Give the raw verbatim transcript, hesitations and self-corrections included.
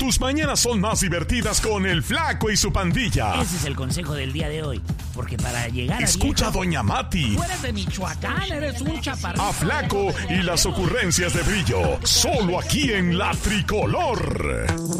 tus mañanas son más divertidas con el Flaco y su pandilla. Ese es el consejo del día de hoy. Porque para llegar a Escucha viejo, a Doña Mati. Tú eres de Michoacán, eres un chaparrito. A Flaco y las ocurrencias de Brillo. Solo aquí en La Tricolor.